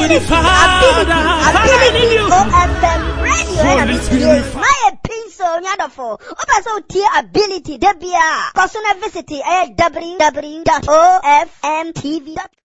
OFM radio. My pencil nyadofo. Opa so tie ability debia. Kosuna visit www.ofmtv.com.